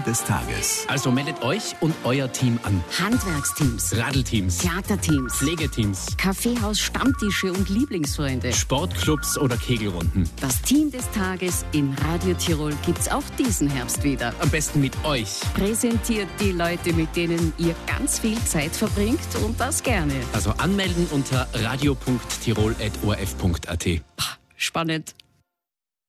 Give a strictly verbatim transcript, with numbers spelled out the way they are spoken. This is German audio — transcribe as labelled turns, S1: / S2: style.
S1: des Tages.
S2: Also meldet euch und euer Team an.
S3: Handwerksteams,
S2: Radelteams,
S3: Theaterteams,
S2: Pflegeteams,
S3: Kaffeehaus, Stammtische und Lieblingsfreunde.
S2: Sportclubs oder Kegelrunden.
S3: Das Team des Tages in Radio Tirol gibt's auch diesen Herbst wieder.
S2: Am besten mit euch.
S3: Präsentiert die Leute, mit denen ihr ganz viel Zeit verbringt und das gerne.
S2: Also anmelden unter radio punkt tirol at o r f punkt a t.
S3: Spannend.